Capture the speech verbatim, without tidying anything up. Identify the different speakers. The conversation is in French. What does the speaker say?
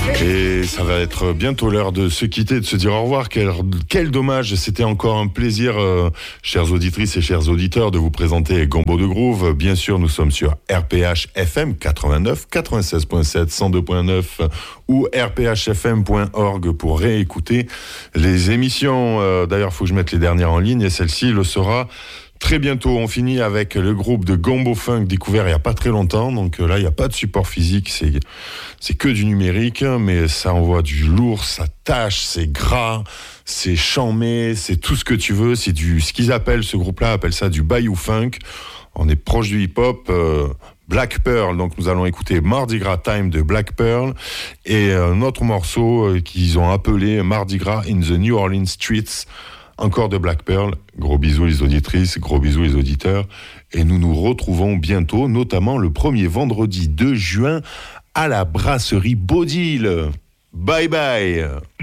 Speaker 1: Et ça va être bientôt l'heure de se quitter, de se dire au revoir. Quel, quel dommage, c'était encore un plaisir, euh, chères auditrices et chers auditeurs, de vous présenter Gombo de Groove. Bien sûr, nous sommes sur R P H F M quatre-vingt-neuf, quatre-vingt-seize point sept, cent deux point neuf ou r p h f m point org pour réécouter les émissions. Euh, d'ailleurs, il faut que je mette les dernières en ligne et celle-ci le sera très bientôt. On finit avec le groupe de Gombo Funk découvert il n'y a pas très longtemps. Donc là, il n'y a pas de support physique, c'est, c'est que du numérique, mais ça envoie du lourd, ça tâche, c'est gras, c'est chamé, c'est tout ce que tu veux. C'est du, ce qu'ils appellent, ce groupe-là appelle ça du Bayou Funk. On est proche du hip-hop. Euh, Black Pearl, donc nous allons écouter Mardi Gras Time de Black Pearl et un autre morceau euh, qu'ils ont appelé Mardi Gras in the New Orleans Streets, encore de Black Pearl. Gros bisous les auditrices, gros bisous les auditeurs, et nous nous retrouvons bientôt, notamment le premier vendredi deux juin à la brasserie Baudil. Bye bye.